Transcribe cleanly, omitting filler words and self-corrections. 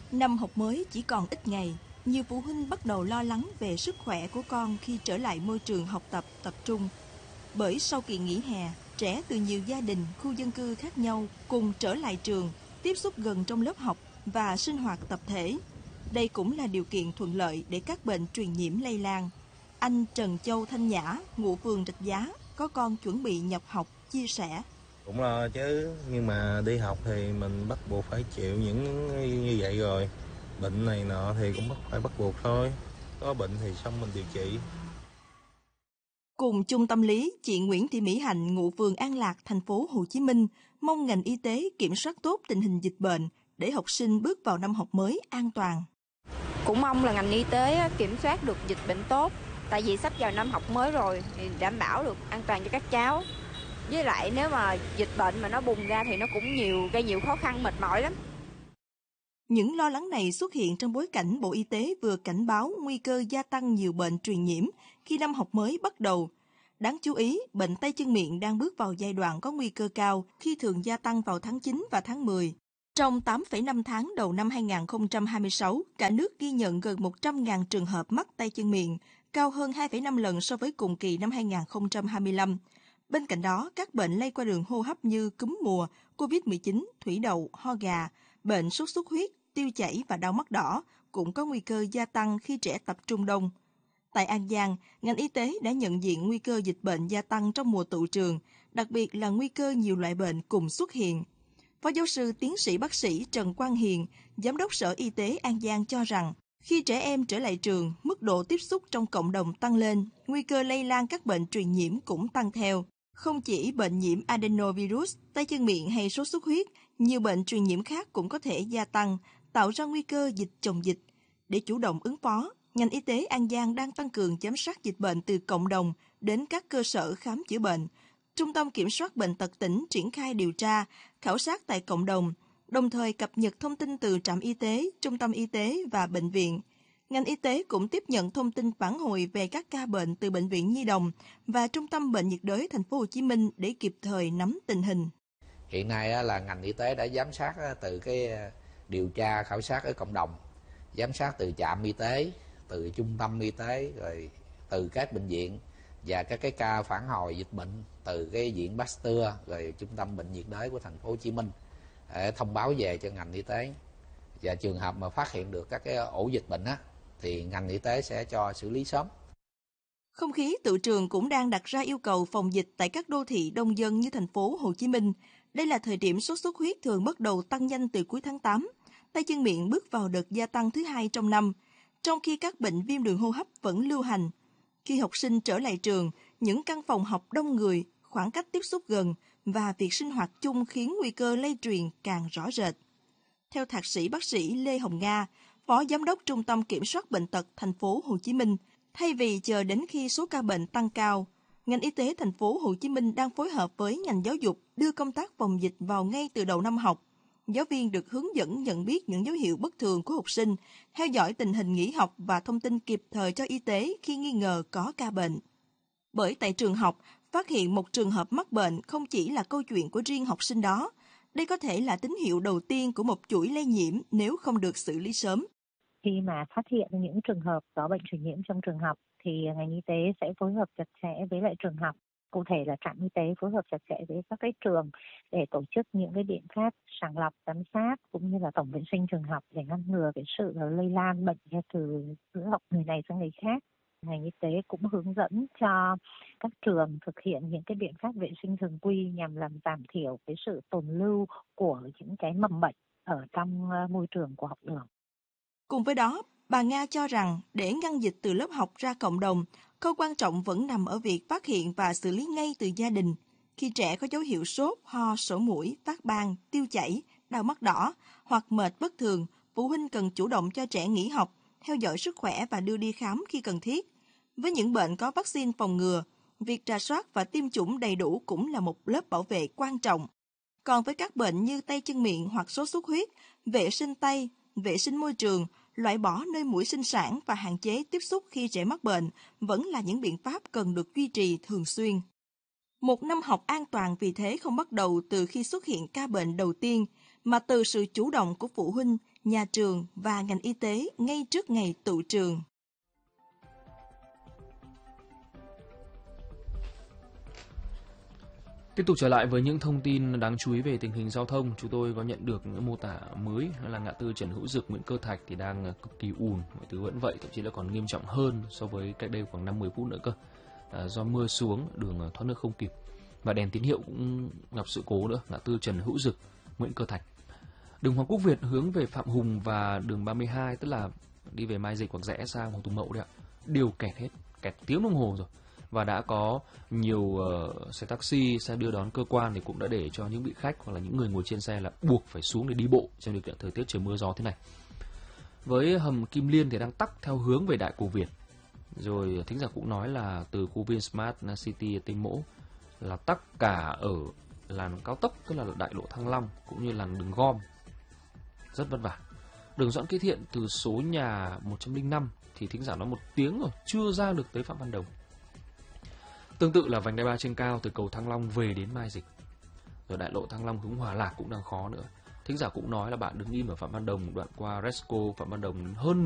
Năm học mới chỉ còn ít ngày, nhiều phụ huynh bắt đầu lo lắng về sức khỏe của con khi trở lại môi trường học tập tập trung. Bởi sau kỳ nghỉ hè, trẻ từ nhiều gia đình, khu dân cư khác nhau cùng trở lại trường, tiếp xúc gần trong lớp học và sinh hoạt tập thể. Đây cũng là điều kiện thuận lợi để các bệnh truyền nhiễm lây lan. Anh Trần Châu Thanh Nhã, ngụ phường Rạch Giá, có con chuẩn bị nhập học, chia sẻ. Cũng lo chứ, nhưng mà đi học thì mình bắt buộc phải chịu những như vậy rồi. Bệnh này nọ thì cũng phải bắt buộc thôi. Có bệnh thì xong mình điều trị. Cùng chung tâm lý, chị Nguyễn Thị Mỹ Hạnh, ngụ phường An Lạc, thành phố Hồ Chí Minh, mong ngành y tế kiểm soát tốt tình hình dịch bệnh để học sinh bước vào năm học mới an toàn. Cũng mong là ngành y tế kiểm soát được dịch bệnh tốt, tại vì sắp vào năm học mới rồi thì đảm bảo được an toàn cho các cháu. Với lại nếu mà dịch bệnh mà nó bùng ra thì nó cũng gây nhiều khó khăn, mệt mỏi lắm. Những lo lắng này xuất hiện trong bối cảnh Bộ Y tế vừa cảnh báo nguy cơ gia tăng nhiều bệnh truyền nhiễm khi năm học mới bắt đầu. Đáng chú ý, bệnh tay chân miệng đang bước vào giai đoạn có nguy cơ cao khi thường gia tăng vào tháng 9 và tháng 10. Trong 8,5 tháng đầu năm 2026, cả nước ghi nhận gần 100.000 trường hợp mắc tay chân miệng, cao hơn 2,5 lần so với cùng kỳ năm 2025. Bên cạnh đó, các bệnh lây qua đường hô hấp như cúm mùa, COVID-19, thủy đậu, ho gà, bệnh sốt xuất huyết, tiêu chảy và đau mắt đỏ cũng có nguy cơ gia tăng khi trẻ tập trung đông. Tại An Giang, ngành y tế đã nhận diện nguy cơ dịch bệnh gia tăng trong mùa tụ trường, đặc biệt là nguy cơ nhiều loại bệnh cùng xuất hiện. Phó giáo sư tiến sĩ bác sĩ Trần Quang Hiền, Giám đốc Sở Y tế An Giang cho rằng, khi trẻ em trở lại trường, mức độ tiếp xúc trong cộng đồng tăng lên, nguy cơ lây lan các bệnh truyền nhiễm cũng tăng theo. Không chỉ bệnh nhiễm adenovirus, tay chân miệng hay sốt xuất huyết, nhiều bệnh truyền nhiễm khác cũng có thể gia tăng, tạo ra nguy cơ dịch chồng dịch. Để chủ động ứng phó, ngành y tế An Giang đang tăng cường giám sát dịch bệnh từ cộng đồng đến các cơ sở khám chữa bệnh. Trung tâm Kiểm soát Bệnh tật tỉnh triển khai điều tra, khảo sát tại cộng đồng, đồng thời cập nhật thông tin từ trạm y tế, trung tâm y tế và bệnh viện. Ngành y tế cũng tiếp nhận thông tin phản hồi về các ca bệnh từ Bệnh viện Nhi đồng và Trung tâm Bệnh nhiệt đới Thành phố Hồ Chí Minh để kịp thời nắm tình hình. Hiện nay là ngành y tế đã giám sát từ cái điều tra khảo sát ở cộng đồng, giám sát từ trạm y tế, từ trung tâm y tế, rồi từ các bệnh viện và các cái ca phản hồi dịch bệnh từ cái viện Pasteur rồi trung tâm bệnh nhiệt đới của Thành phố Hồ Chí Minh để thông báo về cho ngành y tế. Và trường hợp mà phát hiện được các cái ổ dịch bệnh thì ngành y tế sẽ cho xử lý sớm. Không khí tự trường cũng đang đặt ra yêu cầu phòng dịch tại các đô thị đông dân như Thành phố Hồ Chí Minh. Đây là thời điểm sốt xuất huyết thường bắt đầu tăng nhanh từ cuối tháng 8. Tay chân miệng bước vào đợt gia tăng thứ 2 trong năm, trong khi các bệnh viêm đường hô hấp vẫn lưu hành. Khi học sinh trở lại trường, những căn phòng học đông người, khoảng cách tiếp xúc gần và việc sinh hoạt chung khiến nguy cơ lây truyền càng rõ rệt. Theo thạc sĩ bác sĩ Lê Hồng Nga, Phó Giám đốc Trung tâm Kiểm soát Bệnh tật Thành phố Hồ Chí Minh, thay vì chờ đến khi số ca bệnh tăng cao, ngành y tế Thành phố Hồ Chí Minh đang phối hợp với ngành giáo dục đưa công tác phòng dịch vào ngay từ đầu năm học. Giáo viên được hướng dẫn nhận biết những dấu hiệu bất thường của học sinh, theo dõi tình hình nghỉ học và thông tin kịp thời cho y tế khi nghi ngờ có ca bệnh. Bởi tại trường học, phát hiện một trường hợp mắc bệnh không chỉ là câu chuyện của riêng học sinh đó. Đây có thể là tín hiệu đầu tiên của một chuỗi lây nhiễm nếu không được xử lý sớm. Khi mà phát hiện những trường hợp có bệnh truyền nhiễm trong trường học thì ngành y tế sẽ phối hợp chặt chẽ với lại trường học. Cụ thể là trạm y tế phối hợp chặt chẽ với các cái trường để tổ chức những cái biện pháp sàng lọc, giám sát cũng như là tổng vệ sinh trường học để ngăn ngừa cái sự lây lan bệnh từ học người này sang người khác. Ngành y tế cũng hướng dẫn cho các trường thực hiện những cái biện pháp vệ sinh thường quy nhằm làm giảm thiểu cái sự tồn lưu của những cái mầm bệnh ở trong môi trường của học đường. Cùng với đó, bà Nga cho rằng để ngăn dịch từ lớp học ra cộng đồng, khâu quan trọng vẫn nằm ở việc phát hiện và xử lý ngay từ gia đình. Khi trẻ có dấu hiệu sốt, ho, sổ mũi, phát ban, tiêu chảy, đau mắt đỏ hoặc mệt bất thường, phụ huynh cần chủ động cho trẻ nghỉ học, theo dõi sức khỏe và đưa đi khám khi cần thiết. Với những bệnh có vaccine phòng ngừa, việc rà soát và tiêm chủng đầy đủ cũng là một lớp bảo vệ quan trọng. Còn với các bệnh như tay chân miệng hoặc sốt xuất huyết, vệ sinh tay, vệ sinh môi trường, loại bỏ nơi muỗi sinh sản và hạn chế tiếp xúc khi trẻ mắc bệnh vẫn là những biện pháp cần được duy trì thường xuyên. Một năm học an toàn vì thế không bắt đầu từ khi xuất hiện ca bệnh đầu tiên, mà từ sự chủ động của phụ huynh, nhà trường và ngành y tế ngay trước ngày tụ trường. Tiếp tục trở lại với những thông tin đáng chú ý về tình hình giao thông, chúng tôi có nhận được những mô tả mới là ngã tư Trần Hữu Dực, Nguyễn Cơ Thạch thì đang cực kỳ ùn, mọi thứ vẫn vậy, thậm chí là còn nghiêm trọng hơn so với cách đây khoảng 5-10 phút nữa cơ. Do mưa xuống, đường thoát nước không kịp và đèn tín hiệu cũng gặp sự cố nữa, ngã tư Trần Hữu Dực, Nguyễn Cơ Thạch. Đường Hoàng Quốc Việt hướng về Phạm Hùng và đường 32, tức là đi về Mai Dịch hoặc rẽ sang Hồ Tùng Mậu đấy ạ, đều kẹt hết, kẹt tiếng đồng hồ rồi. Và đã có nhiều xe taxi, xe đưa đón cơ quan thì cũng đã để cho những vị khách hoặc là những người ngồi trên xe là buộc phải xuống để đi bộ trong điều kiện thời tiết trời mưa gió thế này. Với hầm Kim Liên thì đang tắc theo hướng về Đại Cổ Việt. Rồi thính giả cũng nói là từ khu Vinsmart City Tây Mỗ là tắc cả ở làn cao tốc, tức là đại lộ Thăng Long cũng như làn đường gom. Rất vất vả. Đường Doãn Kế Thiện từ số nhà 105 thì thính giả nói 1 tiếng rồi chưa ra được tới Phạm Văn Đồng. Tương tự là vành đai 3 trên cao từ cầu Thăng Long về đến Mai Dịch. Rồi đại lộ Thăng Long hướng Hòa Lạc cũng đang khó nữa. Thính giả cũng nói là bạn đứng im ở Phạm Văn Đồng đoạn qua Resco Phạm Văn Đồng hơn